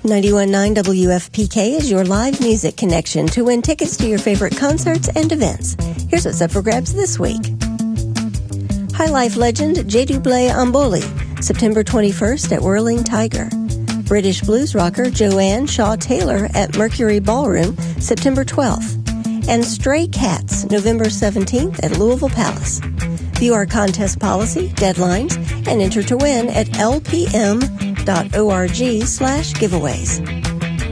91.9 WFPK is your live music connection to win tickets to your favorite concerts and events. Here's what's up for grabs this week. High Life legend J. Dublé Amboli, September 21st at Whirling Tiger. British blues rocker Joanne Shaw Taylor at Mercury Ballroom, September 12th. And Stray Cats, November 17th at Louisville Palace. View our contest policy, deadlines, and enter to win at lpm.org/giveaways.